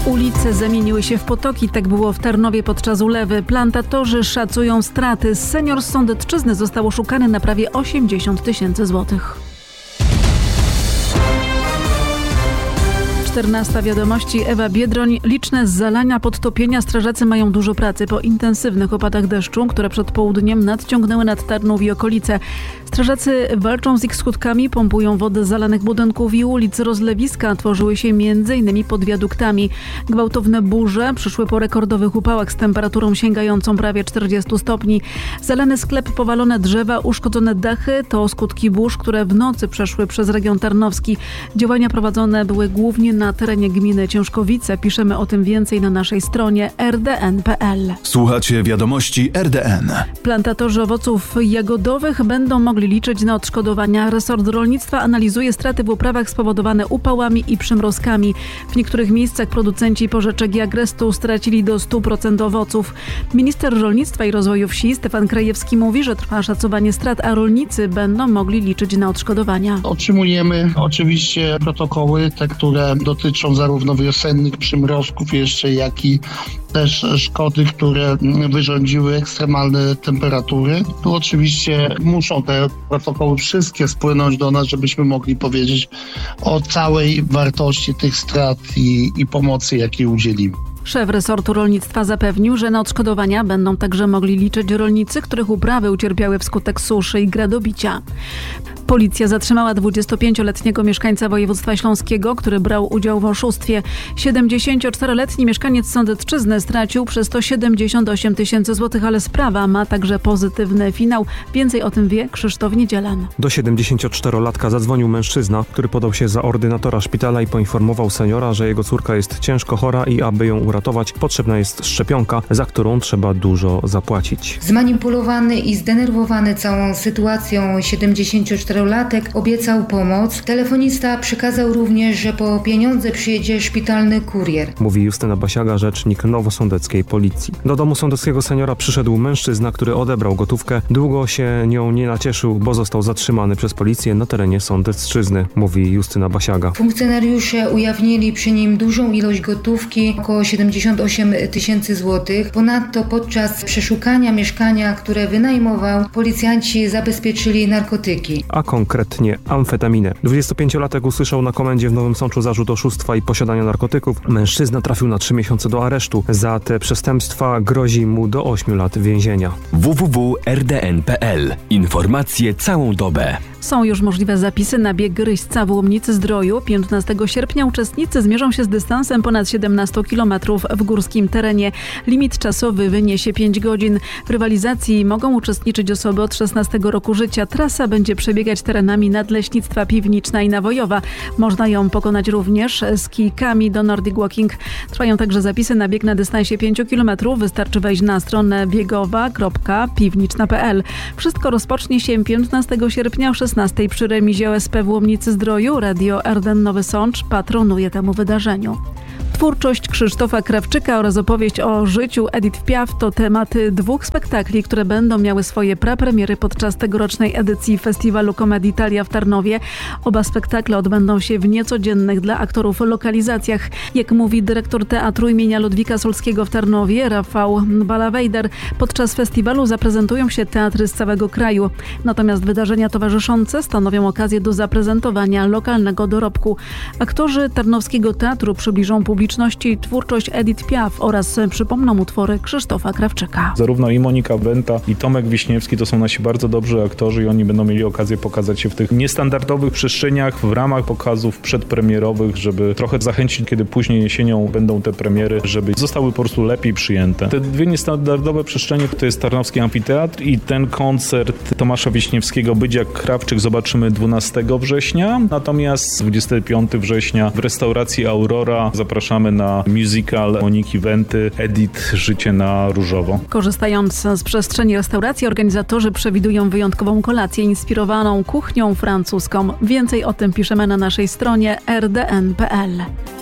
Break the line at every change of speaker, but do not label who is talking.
Ulice zamieniły się w potoki, tak było w Tarnowie podczas ulewy. Plantatorzy szacują straty. Senior z Sądecczyzny został oszukany na prawie 80 000 złotych. 14 wiadomości, Ewa Biedroń. Liczne zalania, podtopienia. Strażacy mają dużo pracy po intensywnych opadach deszczu, które przed południem nadciągnęły nad Tarnów i okolice. Strażacy walczą z ich skutkami, pompują wodę z zalanych budynków i ulic. Rozlewiska tworzyły się m.in. pod wiaduktami. Gwałtowne burze przyszły po rekordowych upałach z temperaturą sięgającą prawie 40 stopni. Zalany sklep, powalone drzewa, uszkodzone dachy to skutki burz, które w nocy przeszły przez region tarnowski. Działania prowadzone były głównie na terenie gminy Ciężkowice. Piszemy o tym więcej na naszej stronie rdn.pl.
Słuchacie wiadomości RDN.
Plantatorzy owoców jagodowych będą mogli liczyć na odszkodowania. Resort rolnictwa analizuje straty w uprawach spowodowane upałami i przymrozkami. W niektórych miejscach producenci porzeczek i agrestu stracili do 100% owoców. Minister rolnictwa i rozwoju wsi Stefan Krajewski mówi, że trwa szacowanie strat, a rolnicy będą mogli liczyć na odszkodowania.
Otrzymujemy oczywiście protokoły, te, które dotyczą zarówno wiosennych przymrozków jeszcze, jak i też szkody, które wyrządziły ekstremalne temperatury. Tu oczywiście muszą te protokoły wszystkie spłynąć do nas, żebyśmy mogli powiedzieć o całej wartości tych strat i pomocy, jakiej udzielimy.
Szef resortu rolnictwa zapewnił, że na odszkodowania będą także mogli liczyć rolnicy, których uprawy ucierpiały wskutek suszy i gradobicia. Policja zatrzymała 25-letniego mieszkańca województwa śląskiego, który brał udział w oszustwie. 74-letni mieszkaniec Sądecczyzny stracił przez to 78 000 złotych, ale sprawa ma także pozytywny finał. Więcej o tym wie Krzysztof Niedzielan.
Do 74-latka zadzwonił mężczyzna, który podał się za ordynatora szpitala i poinformował seniora, że jego córka jest ciężko chora i aby ją uratować, potrzebna jest szczepionka, za którą trzeba dużo zapłacić.
Zmanipulowany i zdenerwowany całą sytuacją 74-latek obiecał pomoc. Telefonista przekazał również, że po pieniądze przyjedzie szpitalny kurier.
Mówi Justyna Basiaga, rzecznik nowosądeckiej policji. Do domu sądeckiego seniora przyszedł mężczyzna, który odebrał gotówkę. Długo się nią nie nacieszył, bo został zatrzymany przez policję na terenie Sądecczyzny, mówi Justyna Basiaga.
Funkcjonariusze ujawnili przy nim dużą ilość gotówki, około 78 000 złotych. Ponadto podczas przeszukania mieszkania, które wynajmował, policjanci zabezpieczyli narkotyki.
A konkretnie amfetaminę. 25-latek usłyszał na komendzie w Nowym Sączu zarzut oszustwa i posiadania narkotyków. Mężczyzna trafił na 3 miesiące do aresztu. Za te przestępstwa grozi mu do 8 lat więzienia.
www.rdn.pl. Informacje całą dobę.
Są już możliwe zapisy na bieg Ryśca w Łomnicy-Zdroju. 15 sierpnia uczestnicy zmierzą się z dystansem ponad 17 km w górskim terenie. Limit czasowy wyniesie 5 godzin. W rywalizacji mogą uczestniczyć osoby od 16 roku życia. Trasa będzie przebiegać terenami Nadleśnictwa Piwniczna i Nawojowa. Można ją pokonać również z kijkami do Nordic Walking. Trwają także zapisy na bieg na dystansie 5 km. Wystarczy wejść na stronę biegowa.piwniczna.pl. Wszystko rozpocznie się 15 sierpnia o 16 przy remizie OSP w Łomnicy-Zdroju. Radio RDN Nowy Sącz patronuje temu wydarzeniu. Twórczość Krzysztofa Krawczyka oraz opowieść o życiu Edith Piaf to tematy 2 spektakli, które będą miały swoje prapremiery podczas tegorocznej edycji Festiwalu Comedy Italia w Tarnowie. Oba spektakle odbędą się w niecodziennych dla aktorów lokalizacjach. Jak mówi dyrektor Teatru imienia Ludwika Solskiego w Tarnowie, Rafał Balawejder, podczas festiwalu zaprezentują się teatry z całego kraju. Natomiast wydarzenia towarzyszące stanowią okazję do zaprezentowania lokalnego dorobku. Aktorzy Tarnowskiego Teatru przybliżą publiczności twórczość Edith Piaf oraz przypomną utwory Krzysztofa Krawczyka.
Zarówno i Monika Wenta, i Tomek Wiśniewski to są nasi bardzo dobrzy aktorzy i oni będą mieli okazję pokazać się w tych niestandardowych przestrzeniach w ramach pokazów przedpremierowych, żeby trochę zachęcić, kiedy później jesienią będą te premiery, żeby zostały po prostu lepiej przyjęte. Te 2 niestandardowe przestrzenie to jest Tarnowski Amfiteatr i ten koncert Tomasza Wiśniewskiego Być jak Krawczyk zobaczymy 12 września, natomiast 25 września w restauracji Aurora zapraszamy na musical Moniki Wenty Edith Życie na różowo.
Korzystając z przestrzeni restauracji, organizatorzy przewidują wyjątkową kolację inspirowaną kuchnią francuską. Więcej o tym piszemy na naszej stronie rdn.pl.